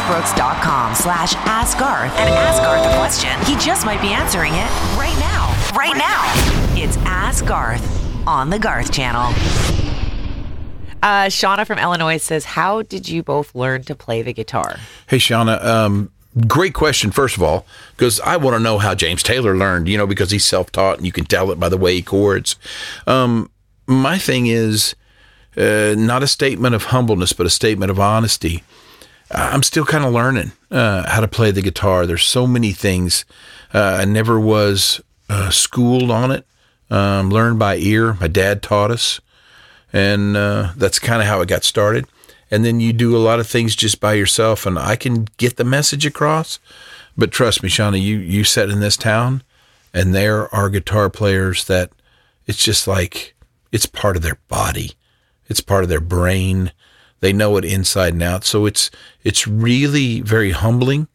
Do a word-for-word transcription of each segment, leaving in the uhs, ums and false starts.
garthbrooks.com slash ask Garth and ask Garth a question. He just might be answering it right now. Right now. It's Ask Garth on the Garth Channel. Uh, Shauna from Illinois says, how did you both learn to play the guitar? Hey, Shauna, um, great question, first of all, because I want to know how James Taylor learned, you know, because he's self-taught and you can tell it by the way he chords. Um, my thing is uh, not a statement of humbleness, but a statement of honesty. I'm still kind of learning uh, how to play the guitar. There's so many things. Uh, I never was uh, schooled on it. Um, learned by ear. My dad taught us. And uh, that's kind of how it got started. And then you do a lot of things just by yourself, and I can get the message across. But trust me, Shauna, you, you sit in this town, and there are guitar players that it's just like it's part of their body. It's part of their brain. They know it inside and out. So it's it's really very humbling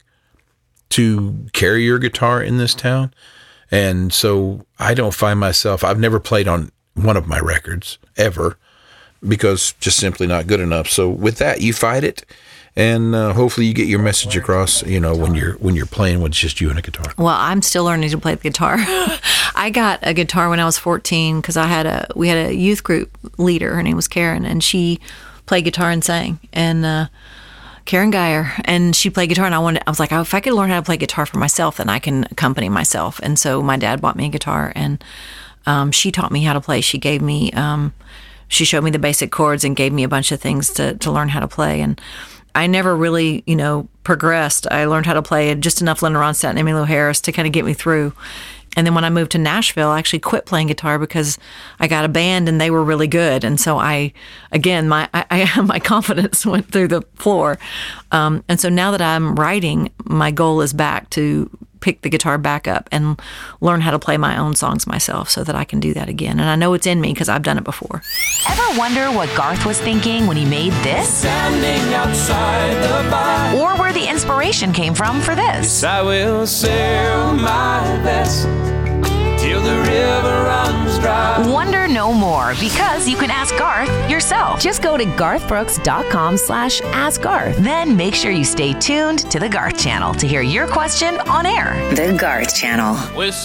to carry your guitar in this town. And so I don't find myself, I've never played on one of my records ever because just simply not good enough. So with that, you fight it. And uh, hopefully you get your message across, you know, when you're when you're playing with just you and a guitar. Well, I'm still learning to play the guitar. I got a guitar when I was fourteen because I had a we had a youth group leader. Her name was Karen, and she played guitar and sang. And uh, Karen Geyer, and she played guitar. And I wanted, I was like, oh, if I could learn how to play guitar for myself, then I can accompany myself. And so my dad bought me a guitar, and um, she taught me how to play. She gave me, um, she showed me the basic chords and gave me a bunch of things to to learn how to play. And I never really, you know, progressed. I learned how to play just enough Linda Ronstadt and Emmylou Harris to kind of get me through. And then when I moved to Nashville, I actually quit playing guitar because I got a band and they were really good. And so I, again, my I, I my confidence went through the floor. Um, and so now that I'm writing, my goal is back to pick the guitar back up and learn how to play my own songs myself so that I can do that again. And I know it's in me because I've done it before. Ever wonder what Garth was thinking when he made this? Standing outside the bar. Or where the inspiration came from for this? Yes, I will sail my best till the river runs dry. Wonder no more, because you can ask Garth yourself. Just go to garthbrooks.com slash ask Garth. Then make sure you stay tuned to the Garth Channel to hear your question on air. The Garth Channel. With